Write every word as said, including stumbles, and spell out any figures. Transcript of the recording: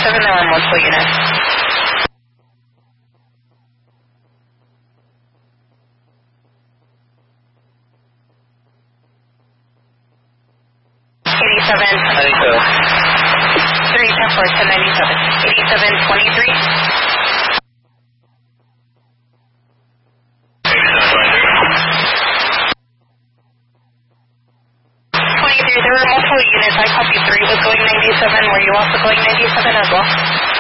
ninety-seven, there were multiple units. eighty-seven. ninety-seven. three ten four, ten ninety-seven. eighty-seven twenty-three. twenty-three, there were multiple units. I copied three was going ninety-seven. Were you also going ninety-seven as well?